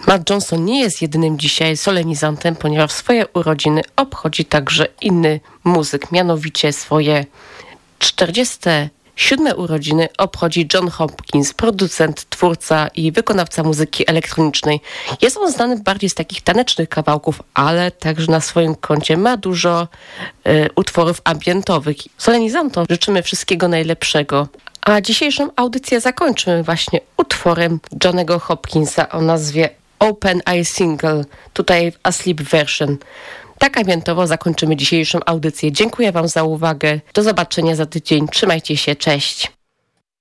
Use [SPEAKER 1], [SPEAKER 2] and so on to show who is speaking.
[SPEAKER 1] Matt Johnson nie jest jedynym dzisiaj solenizantem, ponieważ swoje urodziny obchodzi także inny muzyk, mianowicie swoje 47 urodziny obchodzi John Hopkins, producent, twórca i wykonawca muzyki elektronicznej. Jest on znany bardziej z takich tanecznych kawałków, ale także na swoim koncie ma dużo utworów ambientowych. Solenizantom życzymy wszystkiego najlepszego. A dzisiejszą audycję zakończymy właśnie utworem Johnego Hopkinsa o nazwie Open Eye Single, tutaj w Asleep Version. Tak ambientowo zakończymy dzisiejszą audycję. Dziękuję Wam za uwagę. Do zobaczenia za tydzień. Trzymajcie się. Cześć.